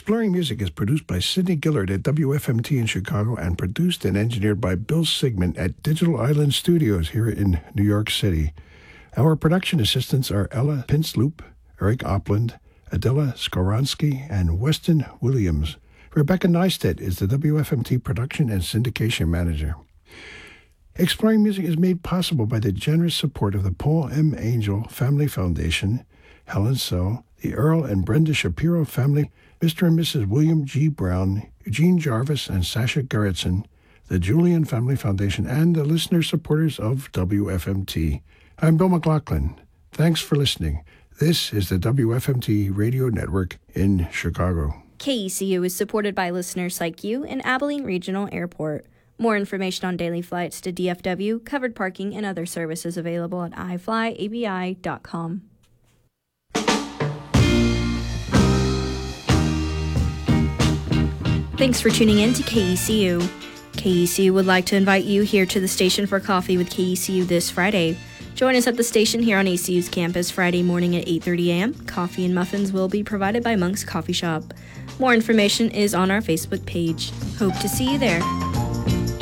Exploring Music is produced by Sidney Gillard at WFMT in Chicago and produced and engineered by Bill Sigmund at Digital Island Studios here in New York City. Our production assistants are Ella Pinsloop, Eric Opland, Adela Skoronsky, and Weston Williams. Rebecca Neistat is the WFMT production and syndication manager. Exploring Music is made possible by the generous support of the Paul M. Angel Family Foundation, Helen So, the Earl and Brenda Shapiro family, Mr. and Mrs. William G. Brown, Eugene Jarvis, and Sasha Gerritsen, the Julian Family Foundation, and the listener supporters of WFMT. I'm Bill McLaughlin. Thanks for listening. This is the WFMT Radio Network in Chicago. KECU is supported by listeners like you in Abilene Regional Airport. More information on daily flights to DFW, covered parking, and other services available at iflyabi.com. Thanks for tuning in to KECU. KECU would like to invite you here to the station for coffee with KECU this Friday. Join us at the station here on ACU's campus Friday morning at 8:30 a.m. Coffee and muffins will be provided by Monk's Coffee Shop. More information is on our Facebook page. Hope to see you there.